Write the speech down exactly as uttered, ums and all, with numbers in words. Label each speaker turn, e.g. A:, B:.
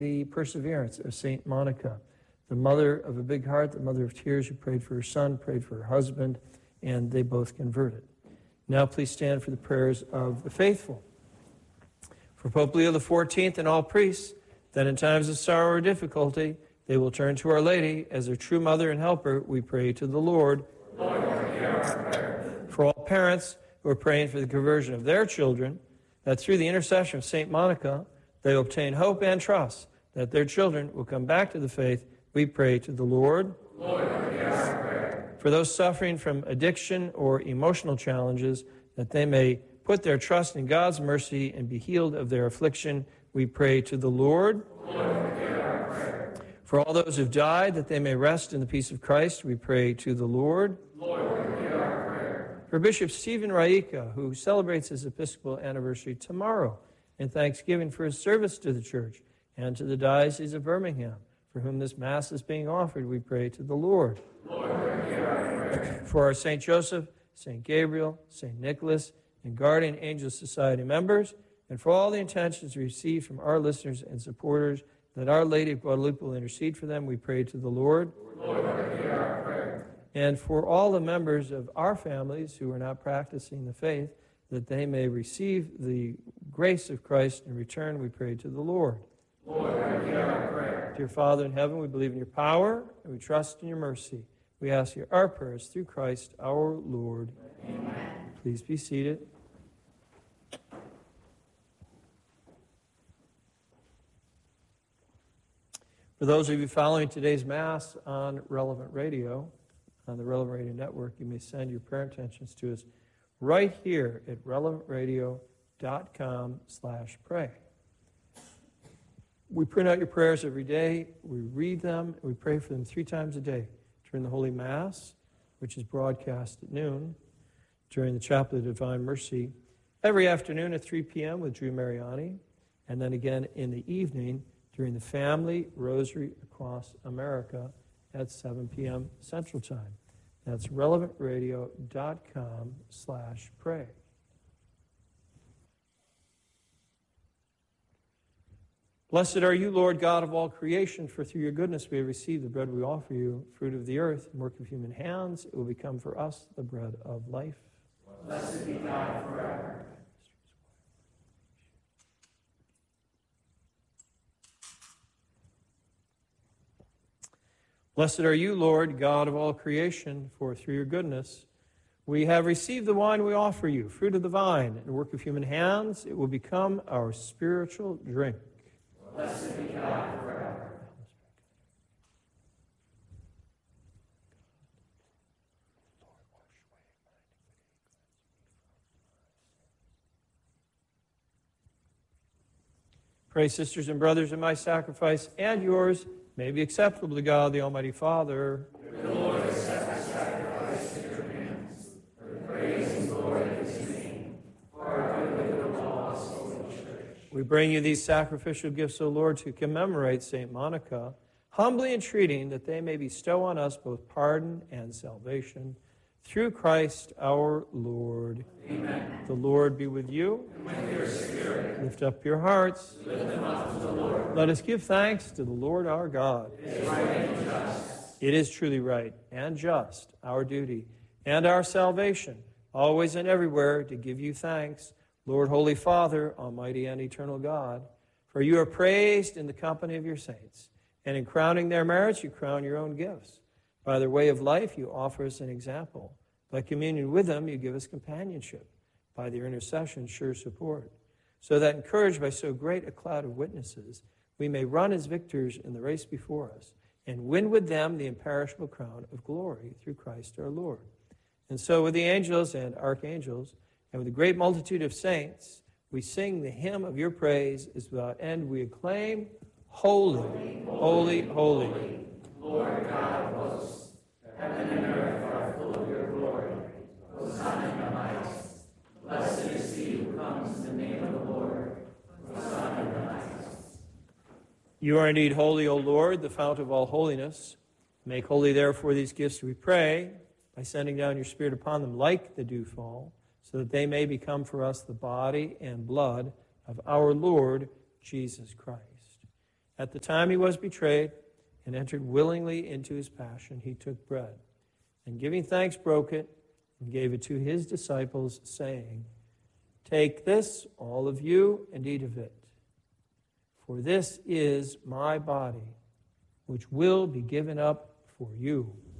A: the perseverance of Saint Monica, the mother of a big heart, the mother of tears, who prayed for her son, prayed for her husband, and they both converted. Now please stand for the prayers of the faithful. For Pope Leo the fourteenth and all priests, that in times of sorrow or difficulty they will turn to Our Lady as their true mother and helper, we pray to the Lord.
B: Lord, hear our prayer.
A: For all parents who are praying for the conversion of their children, that through the intercession of Saint Monica, they obtain hope and trust that their children will come back to the faith, we pray to the Lord.
B: Lord, hear our prayer.
A: For those suffering from addiction or emotional challenges, that they may put their trust in God's mercy and be healed of their affliction, we pray to the Lord.
B: Lord, hear our prayer.
A: For all those who've died, that they may rest in the peace of Christ, we pray to the Lord.
B: Lord, hear our prayer.
A: For Bishop Stephen Raika, who celebrates his Episcopal anniversary tomorrow, in thanksgiving for his service to the Church and to the Diocese of Birmingham, for whom this Mass is being offered, we pray to the Lord.
B: Lord, hear our prayer.
A: For our Saint Joseph, Saint Gabriel, Saint Nicholas, and Guardian Angel Society members, and for all the intentions received from our listeners and supporters, that Our Lady of Guadalupe will intercede for them, we pray to the Lord.
B: Lord, hear our prayer.
A: And for all the members of our families who are not practicing the faith, that they may receive the grace of Christ in return, we pray to the Lord.
B: Lord, hear our prayer.
A: Dear Father in heaven, we believe in your power, and we trust in your mercy. We ask you our prayers through Christ our Lord.
B: Amen.
A: Please be seated. For those of you following today's Mass on Relevant Radio, on the Relevant Radio Network, you may send your prayer intentions to us right here at relevant radio dot com slash pray. We print out your prayers every day, we read them, and we pray for them three times a day. During the Holy Mass, which is broadcast at noon, during the Chaplet of Divine Mercy, every afternoon at three p.m. with Drew Mariani, and then again in the evening during the Family Rosary Across America at seven p.m. Central Time. That's relevant radio dot com slash pray. Blessed are you, Lord God of all creation, for through your goodness we have received the bread we offer you, fruit of the earth, and work of human hands. It will become for us the bread of life.
B: Blessed be God forever.
A: Blessed are you, Lord God of all creation, for through your goodness we have received the wine we offer you, fruit of the vine, and work of human hands. It will become our spiritual drink.
B: Blessed be God forever.
A: Pray, sisters and brothers, that my sacrifice and yours may be acceptable to God, the Almighty Father.
B: The Lord accept the sacrifice at your hands, for the praise and glory of his name, for our good of the lost Holy Church.
A: We bring you these sacrificial gifts, O Lord, to commemorate Saint Monica, humbly entreating that they may bestow on us both pardon and salvation. Through Christ our Lord.
B: Amen.
A: The Lord be with you.
B: And with your spirit.
A: Lift up your hearts.
B: Lift them up to the Lord.
A: Let us give thanks to the Lord our God.
B: It is right and just.
A: It is truly right and just, our duty and our salvation, always and everywhere to give you thanks, Lord, Holy Father, Almighty and eternal God. For you are praised in the company of your saints, and in crowning their merits you crown your own gifts. By their way of life, you offer us an example. By communion with them, you give us companionship. By their intercession, sure support. So that, encouraged by so great a cloud of witnesses, we may run as victors in the race before us, and win with them the imperishable crown of glory through Christ our Lord. And so with the angels and archangels, and with the great multitude of saints, we sing the hymn of your praise as without end we acclaim, Holy, holy, holy. holy.
B: Lord God of hosts, heaven and earth are full of your glory. Hosanna in the highest. Blessed is he who comes in the name of the Lord. Hosanna in the highest.
A: You are indeed holy, O Lord, the fount of all holiness. Make holy, therefore, these gifts, we pray, by sending down your Spirit upon them like the dewfall, so that they may become for us the body and blood of our Lord Jesus Christ. At the time he was betrayed and entered willingly into his passion, he took bread, and giving thanks broke it and gave it to his disciples, saying, "Take this, all of you, and eat of it. For this is my body, which will be given up for you."